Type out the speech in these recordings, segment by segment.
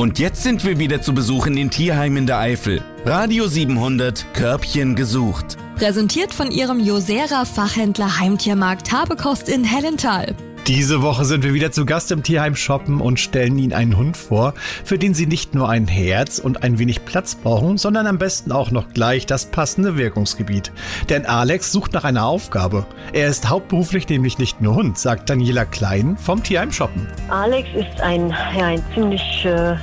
Und jetzt sind wir wieder zu Besuch in den Tierheimen der Eifel. Radio 700, Körbchen gesucht. Präsentiert von Ihrem Josera-Fachhändler Heimtiermarkt Habekost in Hellenthal. Diese Woche sind wir wieder zu Gast im Tierheim Shoppen und stellen Ihnen einen Hund vor, für den Sie nicht nur ein Herz und ein wenig Platz brauchen, sondern am besten auch noch gleich das passende Wirkungsgebiet. Denn Alex sucht nach einer Aufgabe. Er ist hauptberuflich nämlich nicht nur Hund, sagt Daniela Klein vom Tierheim Shoppen. Alex ist ein ziemliches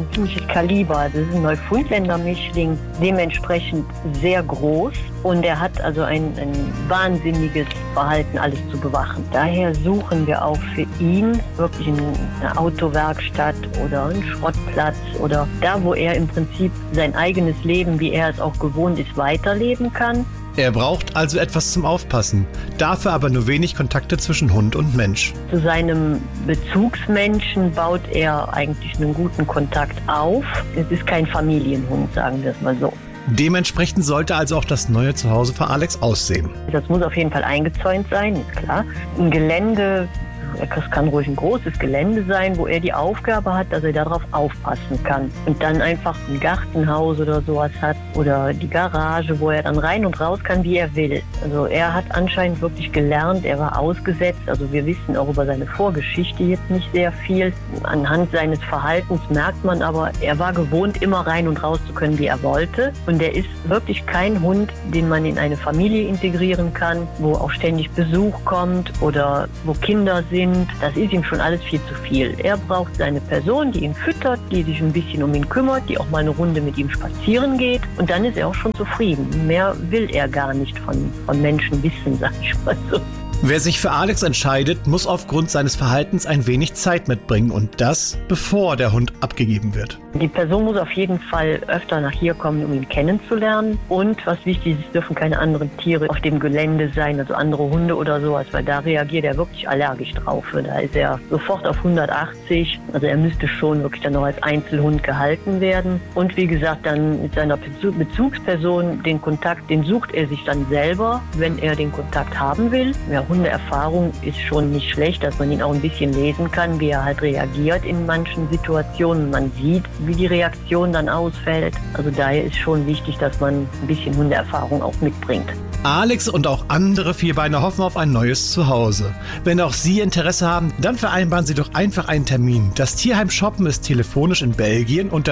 Kaliber. Das ist ein Neufundländer-Mischling, dementsprechend sehr groß. Und er hat also ein wahnsinniges Verhalten, alles zu bewachen. Daher suchen wir auch für ihn wirklich eine Autowerkstatt oder einen Schrottplatz oder da, wo er im Prinzip sein eigenes Leben, wie er es auch gewohnt ist, weiterleben kann. Er braucht also etwas zum Aufpassen, dafür aber nur wenig Kontakte zwischen Hund und Mensch. Zu seinem Bezugsmenschen baut er eigentlich einen guten Kontakt auf. Es ist kein Familienhund, sagen wir es mal so. Dementsprechend sollte also auch das neue Zuhause für Alex aussehen. Das muss auf jeden Fall eingezäunt sein, ist klar. Ein Gelände, es kann ruhig ein großes Gelände sein, wo er die Aufgabe hat, dass er darauf aufpassen kann. Und dann einfach ein Gartenhaus oder sowas hat oder die Garage, wo er dann rein und raus kann, wie er will. Also er hat anscheinend wirklich gelernt, er war ausgesetzt. Also wir wissen auch über seine Vorgeschichte jetzt nicht sehr viel. Anhand seines Verhaltens merkt man aber, er war gewohnt, immer rein und raus zu können, wie er wollte. Und er ist wirklich kein Hund, den man in eine Familie integrieren kann, wo auch ständig Besuch kommt oder wo Kinder sind. Das ist ihm schon alles viel zu viel. Er braucht seine Person, die ihn füttert, die sich ein bisschen um ihn kümmert, die auch mal eine Runde mit ihm spazieren geht. Und dann ist er auch schon zufrieden. Mehr will er gar nicht von Menschen wissen, sag ich mal so. Wer sich für Alex entscheidet, muss aufgrund seines Verhaltens ein wenig Zeit mitbringen und das, bevor der Hund abgegeben wird. Die Person muss auf jeden Fall öfter nach hier kommen, um ihn kennenzulernen. Und was wichtig ist, es dürfen keine anderen Tiere auf dem Gelände sein, also andere Hunde oder sowas, weil da reagiert er wirklich allergisch drauf. Da ist er sofort auf 180, also er müsste schon wirklich dann noch als Einzelhund gehalten werden. Und wie gesagt, dann mit seiner Bezugsperson, den Kontakt, den sucht er sich dann selber, wenn er den Kontakt haben will. Ja, Hundeerfahrung ist schon nicht schlecht, dass man ihn auch ein bisschen lesen kann, wie er halt reagiert in manchen Situationen. Man sieht, wie die Reaktion dann ausfällt. Also daher ist schon wichtig, dass man ein bisschen Hundeerfahrung auch mitbringt. Alex und auch andere Vierbeiner hoffen auf ein neues Zuhause. Wenn auch Sie Interesse haben, dann vereinbaren Sie doch einfach einen Termin. Das Tierheim Shoppen ist telefonisch in Belgien unter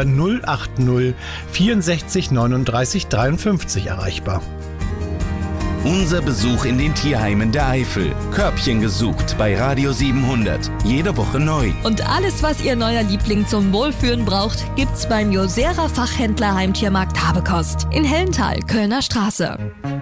080 64 39 53 erreichbar. Unser Besuch in den Tierheimen der Eifel. Körbchen gesucht bei Radio 700. Jede Woche neu. Und alles, was Ihr neuer Liebling zum Wohlfühlen braucht, gibt's beim Josera Fachhändler Heimtiermarkt Habekost in Hellenthal, Kölner Straße.